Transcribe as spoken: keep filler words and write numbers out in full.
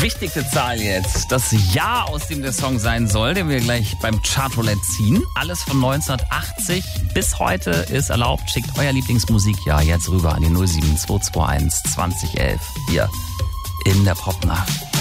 Wichtigste Zahl jetzt. Das Jahr, aus dem der Song sein soll, den wir gleich beim Chartroulette ziehen. Alles von neunzehnhundertachtzig bis heute ist erlaubt. Schickt euer Lieblingsmusikjahr jetzt rüber an die null sieben zwei zwei eins zwanzig elf hier in der Popnacht.